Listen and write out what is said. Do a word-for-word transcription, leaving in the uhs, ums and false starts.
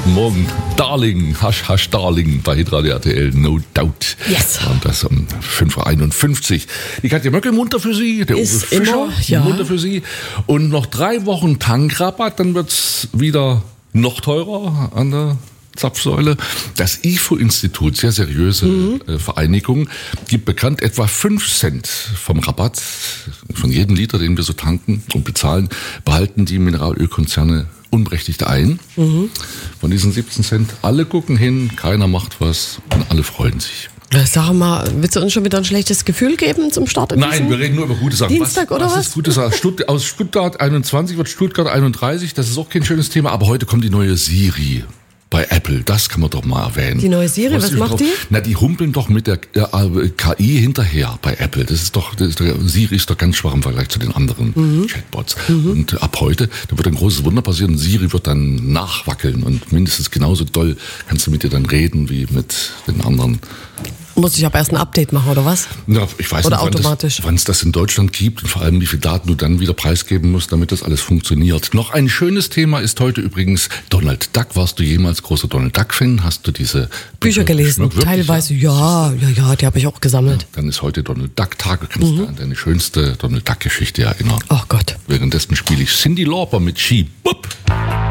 guten Morgen. Darling, Hasch, Hasch, Darling bei Hitradio R T L, no doubt. Yes. Und das um fünf Uhr einundfünfzig. Die Katja Möckel munter für Sie, der Ist Uwe Fischer immer, ja. munter für Sie. Und noch drei Wochen Tankrabatt, dann wird's wieder noch teurer an der Zapfsäule. Das I F O-Institut, sehr seriöse mhm. äh, Vereinigung, gibt bekannt etwa fünf Cent vom Rabatt von jedem Liter, den wir so tanken und bezahlen, behalten die Mineralölkonzerne unberechtigt ein. Mhm. Von diesen siebzehn Cent, alle gucken hin, keiner macht was und alle freuen sich. Sag mal, willst du uns schon wieder ein schlechtes Gefühl geben zum Start? In Nein, wir reden nur über gute Sachen. Dienstag was, oder was? was? Ist gute Sache? Stutt- aus Stuttgart einundzwanzig wird Stuttgart einunddreißig, das ist auch kein schönes Thema, aber heute kommt die neue Siri. Bei Apple, das kann man doch mal erwähnen. Die neue Siri, was, was macht drauf? die? Na, die humpeln doch mit der äh, K I hinterher bei Apple. Das ist doch, das ist doch, Siri ist doch ganz schwach im Vergleich zu den anderen mhm. Chatbots. Mhm. Und äh, ab heute, da wird ein großes Wunder passieren. Siri wird dann nachwackeln und mindestens genauso doll kannst du mit dir dann reden wie mit den anderen. Muss ich aber erst ein Update machen, oder was? Ja, ich weiß oder nicht, automatisch. wann es das in Deutschland gibt und vor allem, wie viele Daten du dann wieder preisgeben musst, damit das alles funktioniert. Noch ein schönes Thema ist heute übrigens Donald Duck. Warst du jemals großer Donald Duck-Fan? Hast du diese Bücher gelesen? Wirklich, teilweise, ja, ja, ja, die habe ich auch gesammelt. Ja, dann ist heute Donald Duck-Tag. Du kannst mhm. dich an deine schönste Donald Duck-Geschichte erinnern. Ach Gott. Währenddessen spiele ich Cyndi Lauper mit Ski. Bup.